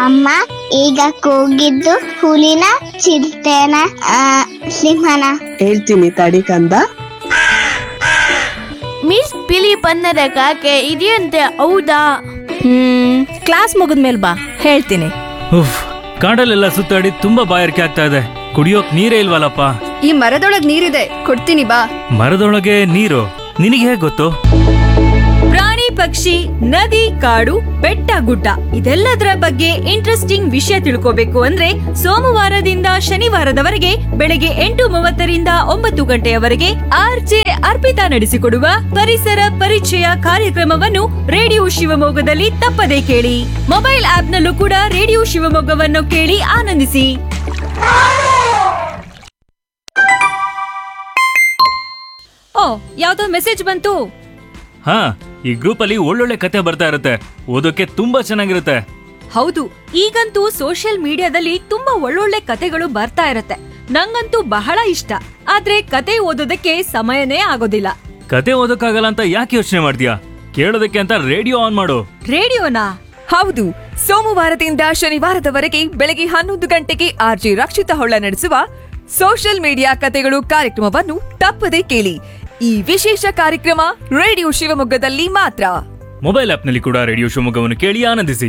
ಅಮ್ಮ ಈಗ ಕೂಗಿದ್ದು ಹುಲಿನ ಚಿರತೆನ ಸಿಂಹನ? ಹೇಳ್ತೀನಿ ತಡಿ ಕಂದ. ಮಿಸ್ ಬಿಳಿ ಬಣ್ಣದ ಕಾಗೆ ಇದೆಯಂತೆ, ಹೌದಾ? ಕ್ಲಾಸ್ ಮುಗಿದ್ಮೇಲೆ ಬಾ, ಹೇಳ್ತೀನಿ. ಉಫ್, ಕಾಡಲ್ಲೆಲ್ಲ ಸುತ್ತಾಡಿ ತುಂಬಾ ಬಾಯಾರಿಕೆ ಆಗ್ತಾ ಇದೆ. ಕುಡಿಯೋಕ್ ನೀರೇ ಇಲ್ವಲ್ಲಪ್ಪ. ಈ ಮರದೊಳಗ್ ನೀರಿದೆ, ಕೊಡ್ತೀನಿ ಬಾ. ಮರದೊಳಗೆ ನೀರು? ನಿನಗೆ ಹೇಗೆ ಗೊತ್ತು? ಪ್ರಾಣಿ ಪಕ್ಷಿ, ನದಿ ಕಾಡು, ಬೆಟ್ಟ ಗುಡ್ಡ ಇದೆಲ್ಲದರ ಬಗ್ಗೆ ಇಂಟ್ರೆಸ್ಟಿಂಗ್ ವಿಷಯ ತಿಳ್ಕೋಬೇಕು ಅಂದ್ರೆ ಸೋಮವಾರದಿಂದ ಶನಿವಾರದವರೆಗೆ ಬೆಳಗ್ಗೆ 8:30ರಿಂದ 9 ಗಂಟೆಯವರೆಗೆ ಆರ್ಜೆ ಅರ್ಪಿತಾ ನಡೆಸಿಕೊಡುವ ಪರಿಸರ ಪರಿಚಯ ಕಾರ್ಯಕ್ರಮವನ್ನು ರೇಡಿಯೋ ಶಿವಮೊಗ್ಗದಲ್ಲಿ ತಪ್ಪದೇ ಕೇಳಿ. ಮೊಬೈಲ್ ಆಪ್ ನಲ್ಲೂ ಕೂಡ ರೇಡಿಯೋ ಶಿವಮೊಗ್ಗವನ್ನು ಕೇಳಿ ಆನಂದಿಸಿ. ಓ, ಯಾವ್ದೋ ಮೆಸೇಜ್ ಬಂತು. ಹಾ, ಈ ಗ್ರೂಪ್ ಅಲ್ಲಿ ಒಳ್ಳೊಳ್ಳೆ ಕತೆ ಬರ್ತಾ ಇರುತ್ತೆ, ಓದೋಕೆ ತುಂಬಾ ಚೆನ್ನಾಗಿರುತ್ತೆ. ಹೌದು, ಈಗಂತೂ ಸೋಷಿಯಲ್ ಮೀಡಿಯಾದಲ್ಲಿ ತುಂಬಾ ಒಳ್ಳೊಳ್ಳೆ ಕತೆಗಳು ಬರ್ತಾ ಇರತ್ತೆ. ನಂಗಂತೂ ಬಹಳ ಇಷ್ಟ. ಆದ್ರೆ ಕತೆ ಓದೋದಕ್ಕೆ ಸಮಯನೇ ಆಗೋದಿಲ್ಲ. ಕತೆ ಓದೋಕ್ಕಾಗಲ್ಲ ಅಂತ ಯಾಕೆ ಯೋಚನೆ ಮಾಡ್ತೀಯಾ? ಕೇಳೋದಕ್ಕೆ ಅಂತ ರೇಡಿಯೋ ಆನ್ ಮಾಡು. ರೇಡಿಯೋನಾ? ಹೌದು, ಸೋಮವಾರದಿಂದ ಶನಿವಾರದವರೆಗೆ ಬೆಳಗ್ಗೆ 11 ಗಂಟೆಗೆ ಆರ್ಜಿ ರಕ್ಷಿತಾ ಹೊಳ್ಳ ನಡೆಸುವ ಸೋಷಿಯಲ್ ಮೀಡಿಯಾ ಕತೆಗಳು ಕಾರ್ಯಕ್ರಮವನ್ನು ತಪ್ಪದೇ ಕೇಳಿ. ಈ ವಿಶೇಷ ಕಾರ್ಯಕ್ರಮ ರೇಡಿಯೋ ಶಿವಮೊಗ್ಗದಲ್ಲಿ ಮಾತ್ರ. ಮೊಬೈಲ್ ಆಪ್ನಲ್ಲಿ ಕೂಡ ರೇಡಿಯೋ ಶಿವಮೊಗ್ಗವನ್ನು ಕೇಳಿ ಆನಂದಿಸಿ.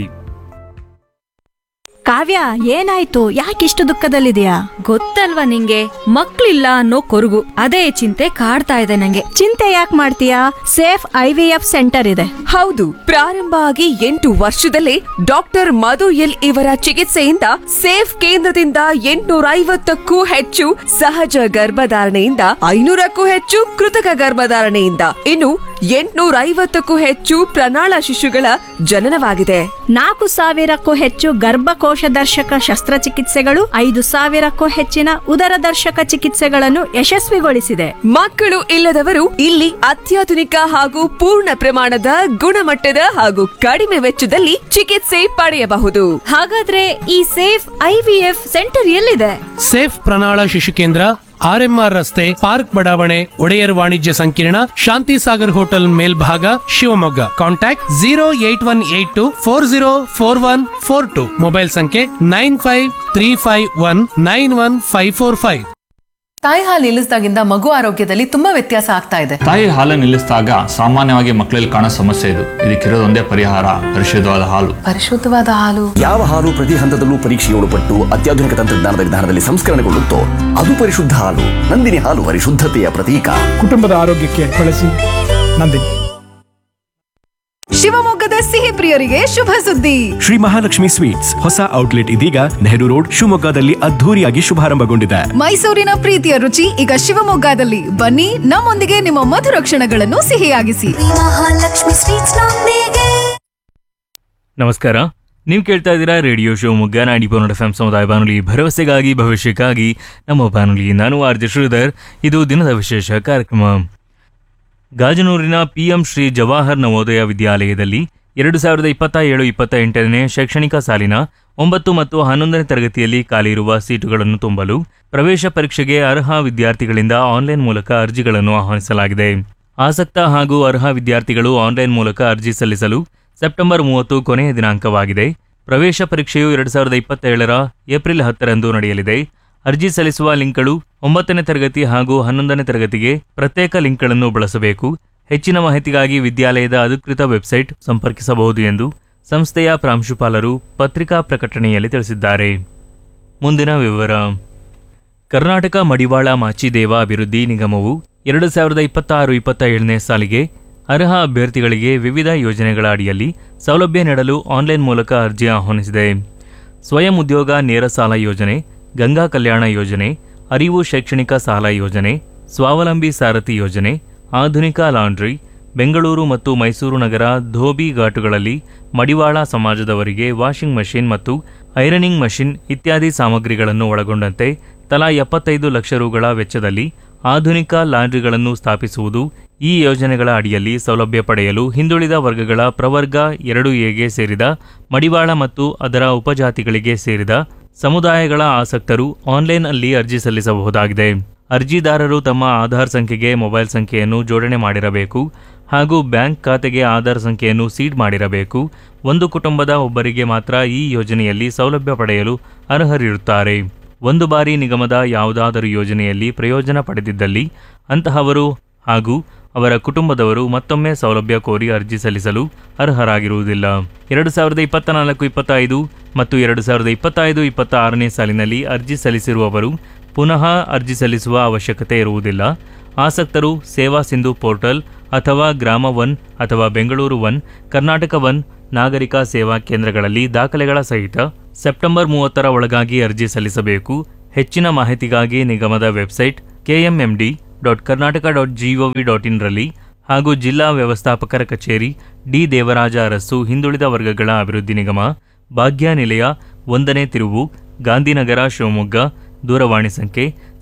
ಕಾವ್ಯ, ಏನಾಯ್ತು? ಯಾಕಿಷ್ಟು ದುಃಖದಲ್ಲಿದೆಯಾ? ಗೊತ್ತಲ್ವಾ ನಿಂಗೆ, ಮಕ್ಳಿಲ್ಲ ಅನ್ನೋ ಕೊರಗು. ಅದೇ ಚಿಂತೆ ಕಾಡ್ತಾ ಇದೆ ನಂಗೆ. ಚಿಂತೆ ಯಾಕೆ ಮಾಡ್ತೀಯಾ? ಸೇಫ್ IVF ಸೆಂಟರ್ ಇದೆ. ಹೌದು, ಪ್ರಾರಂಭ ಆಗಿ 8 ವರ್ಷದಲ್ಲೇ ಡಾಕ್ಟರ್ ಮಧು ಎಲ್ ಇವರ ಚಿಕಿತ್ಸೆಯಿಂದ ಸೇಫ್ ಕೇಂದ್ರದಿಂದ 850ಕ್ಕೂ ಹೆಚ್ಚು ಸಹಜ ಗರ್ಭಧಾರಣೆಯಿಂದ 500ಕ್ಕೂ ಹೆಚ್ಚು ಕೃತಕ ಗರ್ಭಧಾರಣೆಯಿಂದ ಇನ್ನು 850ಕ್ಕೂ ಹೆಚ್ಚು ಪ್ರಣಾಳ ಶಿಶುಗಳ ಜನನವಾಗಿದೆ. 4,000ಕ್ಕೂ ಹೆಚ್ಚು ಗರ್ಭಕೋಶ ದರ್ಶಕ ಶಸ್ತ್ರಚಿಕಿತ್ಸೆಗಳು, 5,000ಕ್ಕೂ ಹೆಚ್ಚಿನ ಉದರದರ್ಶಕ ಚಿಕಿತ್ಸೆಗಳನ್ನು ಯಶಸ್ವಿಗೊಳಿಸಿದೆ. ಮಕ್ಕಳು ಇಲ್ಲದವರು ಇಲ್ಲಿ ಅತ್ಯಾಧುನಿಕ ಹಾಗೂ ಪೂರ್ಣ ಪ್ರಮಾಣದ ಗುಣಮಟ್ಟದ ಹಾಗೂ ಕಡಿಮೆ ವೆಚ್ಚದಲ್ಲಿ ಚಿಕಿತ್ಸೆ ಪಡೆಯಬಹುದು. ಹಾಗಾದ್ರೆ ಈ ಸೇಫ್ IVF ಸೆಂಟರ್ ಎಲ್ಲಿದೆ? ಸೇಫ್ ಪ್ರಣಾಳ ಶಿಶು ಕೇಂದ್ರ, RMR ರಸ್ತೆ, ಪಾರ್ಕ್ ಬಡಾವಣೆ, ಒಡೆಯರ್ ವಾಣಿಜ್ಯ ಸಂಕೀರ್ಣ, ಶಾಂತಿ ಸಾಗರ್ ಹೋಟೆಲ್ ಮೇಲ್ಭಾಗ, ಶಿವಮೊಗ್ಗ. ಕಾಂಟ್ಯಾಕ್ಟ್ 08182404142. ಮೊಬೈಲ್ ಸಂಖ್ಯೆ 9535191545. ತಾಯಿ ಹಾಲು ನಿಲ್ಲಿಸಿದಾಗಿಂದ ಮಗು ಆರೋಗ್ಯದಲ್ಲಿ ತುಂಬಾ ವ್ಯತ್ಯಾಸ ಆಗ್ತಾ ಇದೆ. ತಾಯಿ ಹಾಲು ನಿಲ್ಲಿಸಿದಾಗ ಸಾಮಾನ್ಯವಾಗಿ ಮಕ್ಕಳಲ್ಲಿ ಕಾಣೋ ಸಮಸ್ಯೆ ಇದು. ಇದಕ್ಕಿರೋದೊಂದೇ ಪರಿಹಾರ, ಪರಿಶುದ್ಧವಾದ ಹಾಲು. ಪರಿಶುದ್ಧವಾದ ಹಾಲು? ಯಾವ ಹಾಲು ಪ್ರತಿ ಹಂತದಲ್ಲೂ ಪರೀಕ್ಷೆಯೊಳಪಟ್ಟು ಅತ್ಯಾಧುನಿಕ ತಂತ್ರಜ್ಞಾನದ ವಿಧಾನದಲ್ಲಿ ಸಂಸ್ಕರಣೆಗೊಳ್ಳುತ್ತೋ ಅದು ಪರಿಶುದ್ಧ ಹಾಲು. ನಂದಿನಿ ಹಾಲು ಪರಿಶುದ್ಧತೆಯ ಪ್ರತೀಕ. ಕುಟುಂಬದ ಆರೋಗ್ಯಕ್ಕೆ ಬಳಸಿ ನಂದಿನಿ. ಶಿವಮೊಗ್ಗದ ಸಿಹಿ ಪ್ರಿಯರಿಗೆ ಶುಭ ಸುದ್ದಿ. ಶ್ರೀ ಮಹಾಲಕ್ಷ್ಮಿ ಸ್ವೀಟ್ಸ್ ಹೊಸ ಔಟ್ಲೆಟ್ ಇದೀಗ ನೆಹರು ರೋಡ್ ಶಿವಮೊಗ್ಗದಲ್ಲಿ ಅದ್ಧೂರಿಯಾಗಿ ಶುಭಾರಂಭಗೊಂಡಿದೆ. ಮೈಸೂರಿನ ಪ್ರೀತಿಯ ರುಚಿ ಈಗ ಶಿವಮೊಗ್ಗದಲ್ಲಿ. ಬನ್ನಿ, ನಮ್ಮೊಂದಿಗೆ ನಿಮ್ಮ ಮಧುರ ಕ್ಷಣಗಳನ್ನು ಸಿಹಿಯಾಗಿಸಿ. ನಮಸ್ಕಾರ, ನೀವು ಕೇಳ್ತಾ ಇದ್ದೀರಾ ರೇಡಿಯೋ ಶಿವಮೊಗ್ಗ 90.4 FM ಸಮುದಾಯ ಬಾನುಲಿ, ಭರವಸೆಗಾಗಿ ಭವಿಷ್ಯಕ್ಕಾಗಿ ನಮ್ಮ ಬಾನುಲಿ. ನಾನು ಆರ್ಜೆ ಶ್ರೀಧರ್. ಇದು ದಿನದ ವಿಶೇಷ ಕಾರ್ಯಕ್ರಮ. ಗಾಜನೂರಿನ PM ಶ್ರೀ ಜವಾಹರ್ ನವೋದಯ ವಿದ್ಯಾಲಯದಲ್ಲಿ 2027-28ನೇ ಶೈಕ್ಷಣಿಕ ಸಾಲಿನ 9 ಮತ್ತು 11ನೇ ತರಗತಿಯಲ್ಲಿ ಖಾಲಿ ಇರುವ ಸೀಟುಗಳನ್ನು ತುಂಬಲು ಪ್ರವೇಶ ಪರೀಕ್ಷೆಗೆ ಅರ್ಹ ವಿದ್ಯಾರ್ಥಿಗಳಿಂದ ಆನ್ಲೈನ್ ಮೂಲಕ ಅರ್ಜಿಗಳನ್ನು ಆಹ್ವಾನಿಸಲಾಗಿದೆ. ಆಸಕ್ತ ಹಾಗೂ ಅರ್ಹ ವಿದ್ಯಾರ್ಥಿಗಳು ಆನ್ಲೈನ್ ಮೂಲಕ ಅರ್ಜಿ ಸಲ್ಲಿಸಲು ಸೆಪ್ಟೆಂಬರ್ 30 ಕೊನೆಯ ದಿನಾಂಕವಾಗಿದೆ. ಪ್ರವೇಶ ಪರೀಕ್ಷೆಯು 2027 ಏಪ್ರಿಲ್ 10ರಂದು ನಡೆಯಲಿದೆ. ಅರ್ಜಿ ಸಲ್ಲಿಸುವ ಲಿಂಕ್ಗಳು 9ನೇ ತರಗತಿ ಹಾಗೂ 11ನೇ ತರಗತಿಗೆ ಪ್ರತ್ಯೇಕ ಲಿಂಕ್ಗಳನ್ನು ಬಳಸಬೇಕು. ಹೆಚ್ಚಿನ ಮಾಹಿತಿಗಾಗಿ ವಿದ್ಯಾಲಯದ ಅಧಿಕೃತ ವೆಬ್ಸೈಟ್ ಸಂಪರ್ಕಿಸಬಹುದು ಎಂದು ಸಂಸ್ಥೆಯ ಪ್ರಾಂಶುಪಾಲರು ಪತ್ರಿಕಾ ಪ್ರಕಟಣೆಯಲ್ಲಿ ತಿಳಿಸಿದ್ದಾರೆ. ಮುಂದಿನ ವಿವರ. ಕರ್ನಾಟಕ ಮಡಿವಾಳ ಮಾಚಿದೇವ ಅಭಿವೃದ್ಧಿ ನಿಗಮವು 2026-27ನೇ ಸಾಲಿಗೆ ಅರ್ಹ ಅಭ್ಯರ್ಥಿಗಳಿಗೆ ವಿವಿಧ ಯೋಜನೆಗಳ ಅಡಿಯಲ್ಲಿ ಸೌಲಭ್ಯ ನೀಡಲು ಆನ್ಲೈನ್ ಮೂಲಕ ಅರ್ಜಿ ಆಹ್ವಾನಿಸಿದೆ. ಸ್ವಯಂ ಉದ್ಯೋಗ ನೇರ ಸಾಲ ಯೋಜನೆ, ಗಂಗಾ ಕಲ್ಯಾಣ ಯೋಜನೆ, ಅರಿವು ಶೈಕ್ಷಣಿಕ ಸಾಲ ಯೋಜನೆ, ಸ್ವಾವಲಂಬಿ ಸಾರಥಿ ಯೋಜನೆ, ಆಧುನಿಕ ಲಾಂಡ್ರಿ, ಬೆಂಗಳೂರು ಮತ್ತು ಮೈಸೂರು ನಗರ ಧೋಬಿ ಘಾಟುಗಳಲ್ಲಿ ಮಡಿವಾಳ ಸಮಾಜದವರಿಗೆ ವಾಷಿಂಗ್ ಮಷಿನ್ ಮತ್ತು ಐರನಿಂಗ್ ಮಷಿನ್ ಇತ್ಯಾದಿ ಸಾಮಗ್ರಿಗಳನ್ನು ಒಳಗೊಂಡಂತೆ ತಲಾ 75 ಲಕ್ಷ ರುಗಳ ವೆಚ್ಚದಲ್ಲಿ ಆಧುನಿಕ ಲಾಂಡ್ರಿಗಳನ್ನು ಸ್ಥಾಪಿಸುವುದು. ಈ ಯೋಜನೆಗಳ ಅಡಿಯಲ್ಲಿ ಸೌಲಭ್ಯ ಪಡೆಯಲು ಹಿಂದುಳಿದ ವರ್ಗಗಳ ಪ್ರವರ್ಗ 2Aಗೆ ಸೇರಿದ ಮಡಿವಾಳ ಮತ್ತು ಅದರ ಉಪಜಾತಿಗಳಿಗೆ ಸೇರಿದ ಸಮುದಾಯಗಳ ಆಸಕ್ತರು ಆನ್ಲೈನ್ ಅಲ್ಲಿ ಅರ್ಜಿ ಸಲ್ಲಿಸಬಹುದಾಗಿದೆ. ಅರ್ಜಿದಾರರು ತಮ್ಮ ಆಧಾರ್ ಸಂಖ್ಯೆಗೆ ಮೊಬೈಲ್ ಸಂಖ್ಯೆಯನ್ನು ಜೋಡಣೆ ಮಾಡಿರಬೇಕು. ಹಾಗೂ ಬ್ಯಾಂಕ್ ಖಾತೆಗೆ ಆಧಾರ್ ಸಂಖ್ಯೆಯನ್ನು ಸೀಡ್ ಮಾಡಿರಬೇಕು. ಒಂದು ಕುಟುಂಬದ ಒಬ್ಬರಿಗೆ ಮಾತ್ರ ಈ ಯೋಜನೆಯಲ್ಲಿ ಸೌಲಭ್ಯ ಪಡೆಯಲು ಅರ್ಹರಿರುತ್ತಾರೆ. ಒಂದು ಬಾರಿ ನಿಗಮದ ಯಾವುದಾದರೂ ಯೋಜನೆಯಲ್ಲಿ ಪ್ರಯೋಜನ ಪಡೆದಿದ್ದಲ್ಲಿ ಅಂತಹವರು ಹಾಗೂ ಅವರ ಕುಟುಂಬದವರು ಮತ್ತೊಮ್ಮೆ ಸೌಲಭ್ಯ ಕೋರಿ ಅರ್ಜಿ ಸಲ್ಲಿಸಲು ಅರ್ಹರಾಗಿರುವುದಿಲ್ಲ. 2024-25 ಮತ್ತು 2025-26ನೇ ಸಾಲಿನಲ್ಲಿ ಅರ್ಜಿ ಸಲ್ಲಿಸಿರುವವರು ಪುನಃ ಅರ್ಜಿ ಸಲ್ಲಿಸುವ ಅವಶ್ಯಕತೆ ಇರುವುದಿಲ್ಲ. ಆಸಕ್ತರು ಸೇವಾ ಸಿಂಧು ಪೋರ್ಟಲ್ ಅಥವಾ ಗ್ರಾಮ 1 ಅಥವಾ ಬೆಂಗಳೂರು 1, ಕರ್ನಾಟಕ 1 ನಾಗರಿಕ ಸೇವಾ ಕೇಂದ್ರಗಳಲ್ಲಿ ದಾಖಲೆಗಳ ಸಹಿತ ಸೆಪ್ಟೆಂಬರ್ 30ರ ಒಳಗಾಗಿ ಅರ್ಜಿ ಸಲ್ಲಿಸಬೇಕು. ಹೆಚ್ಚಿನ ಮಾಹಿತಿಗಾಗಿ ನಿಗಮದ ವೆಬ್ಸೈಟ್ kmmd.karnataka.gov.in ರಲ್ಲಿ ಹಾಗೂ ಜಿಲ್ಲಾ ವ್ಯವಸ್ಥಾಪಕರ ಕಚೇರಿ ಡಿ ದೇವರಾಜ ಅರಸು, ಹಿಂದುಳಿದ ವರ್ಗಗಳ ಅಭಿವೃದ್ಧಿ ನಿಗಮ, ಭಾಗ್ಯ ನಿಲಯ, 1ನೇ ತಿರುವು, ಗಾಂಧಿನಗರ, ಶಿವಮೊಗ್ಗ. ದೂರವಾಣಿ ಸಂಖ್ಯೆ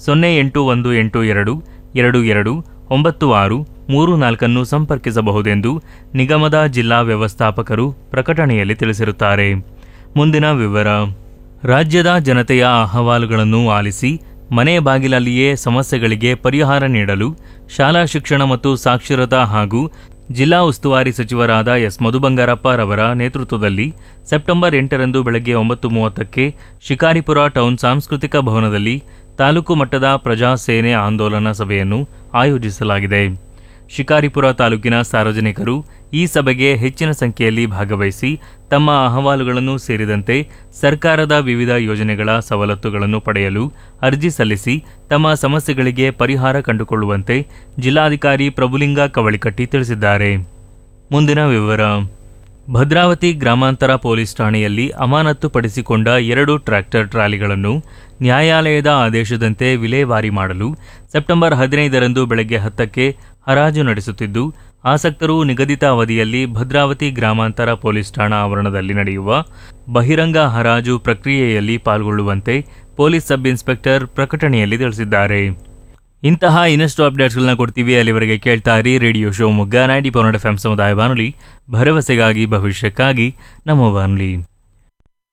08182229634 ಸಂಪರ್ಕಿಸಬಹುದೆಂದು ನಿಗಮದ ಜಿಲ್ಲಾ ವ್ಯವಸ್ಥಾಪಕರು ಪ್ರಕಟಣೆಯಲ್ಲಿ ತಿಳಿಸಿರುತ್ತಾರೆ. ಮುಂದಿನ ವಿವರ. ರಾಜ್ಯದ ಜನತೆಯ ಅಹವಾಲುಗಳನ್ನು ಆಲಿಸಿ ಮನೆ ಬಾಗಿಲಲ್ಲಿಯೇ ಸಮಸ್ಯೆಗಳಿಗೆ ಪರಿಹಾರ ನೀಡಲು ಶಾಲಾ ಶಿಕ್ಷಣ ಮತ್ತು ಸಾಕ್ಷರತಾ ಹಾಗೂ ಜಿಲ್ಲಾ ಉಸ್ತುವಾರಿ ಸಚಿವರಾದ ಎಸ್ ಮಧುಬಂಗಾರಪ್ಪ ರವರ ನೇತೃತ್ವದಲ್ಲಿ ಸೆಪ್ಟೆಂಬರ್ 8ರಂದು ಬೆಳಗ್ಗೆ 9:30ಕ್ಕೆ ಶಿಕಾರಿಪುರ ಟೌನ್ ಸಾಂಸ್ಕೃತಿಕ ಭವನದಲ್ಲಿ ತಾಲೂಕು ಮಟ್ಟದ ಪ್ರಜಾ ಸೇನೆ ಆಂದೋಲನ ಸಭೆಯನ್ನು ಆಯೋಜಿಸಲಾಗಿದೆ. ಶಿಕಾರಿಪುರ ತಾಲೂಕಿನ ಸಾರ್ವಜನಿಕರು ಈ ಸಭೆಗೆ ಹೆಚ್ಚಿನ ಸಂಖ್ಯೆಯಲ್ಲಿ ಭಾಗವಹಿಸಿ ತಮ್ಮ ಅಹವಾಲುಗಳನ್ನು ಸೇರಿದಂತೆ ಸರ್ಕಾರದ ವಿವಿಧ ಯೋಜನೆಗಳ ಸವಲತ್ತುಗಳನ್ನು ಪಡೆಯಲು ಅರ್ಜಿ ಸಲ್ಲಿಸಿ ತಮ್ಮ ಸಮಸ್ಯೆಗಳಿಗೆ ಪರಿಹಾರ ಕಂಡುಕೊಳ್ಳುವಂತೆ ಜಿಲ್ಲಾಧಿಕಾರಿ ಪ್ರಭುಲಿಂಗ ಕವಳಿಕಟ್ಟಿ ತಿಳಿಸಿದ್ದಾರೆ. ಮುಂದಿನ ವಿವರ. ಭದ್ರಾವತಿ ಗ್ರಾಮಾಂತರ ಪೊಲೀಸ್ ಠಾಣೆಯಲ್ಲಿ ಅಮಾನತುಪಡಿಸಿಕೊಂಡ 2 ಟ್ರ್ಯಾಕ್ಟರ್ ಟ್ರಾಲಿಗಳನ್ನು ನ್ಯಾಯಾಲಯದ ಆದೇಶದಂತೆ ವಿಲೇವಾರಿ ಮಾಡಲು ಸೆಪ್ಟೆಂಬರ್ 15ರಂದು ಬೆಳಗ್ಗೆ 10ಕ್ಕೆ ಹರಾಜು ನಡೆಸುತ್ತಿದ್ದು, ಆಸಕ್ತರು ನಿಗದಿತ ಅವಧಿಯಲ್ಲಿ ಭದ್ರಾವತಿ ಗ್ರಾಮಾಂತರ ಪೊಲೀಸ್ ಠಾಣಾ ಆವರಣದಲ್ಲಿ ನಡೆಯುವ ಬಹಿರಂಗ ಹರಾಜು ಪ್ರಕ್ರಿಯೆಯಲ್ಲಿ ಪಾಲ್ಗೊಳ್ಳುವಂತೆ ಪೊಲೀಸ್ ಸಬ್ ಇನ್ಸ್ಪೆಕ್ಟರ್ ಪ್ರಕಟಣೆಯಲ್ಲಿ ತಿಳಿಸಿದ್ದಾರೆ. ಇಂತಹ ಇನ್ನಷ್ಟು ಅಪ್ಡೇಟ್ಸ್ಗಳನ್ನ ಕೊಡ್ತೀವಿ. ಅಲ್ಲಿವರೆಗೆ ಕೇಳ್ತಾ ಇರಿ ರೇಡಿಯೋ ಶಿವಮೊಗ್ಗ 90.4 FM ಸಮುದಾಯ ಬಾನುಲಿ, ಭರವಸೆಗಾಗಿ ಭವಿಷ್ಯಕ್ಕಾಗಿ ನಮ್ಮ ಬಾನುಲಿ.